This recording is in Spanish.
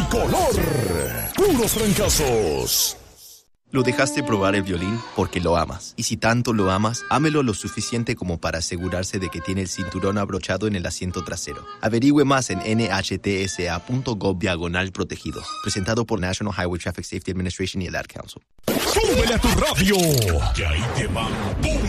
tricolor. Puros fracasos. Lo dejaste probar el violín porque lo amas. Y si tanto lo amas, ámelo lo suficiente como para asegurarse de que tiene el cinturón abrochado en el asiento trasero. Averigüe más en nhtsa.gov/protegidos. Presentado por National Highway Traffic Safety Administration y el Ad Council. ¡Súbele a tu radio! Que ahí te van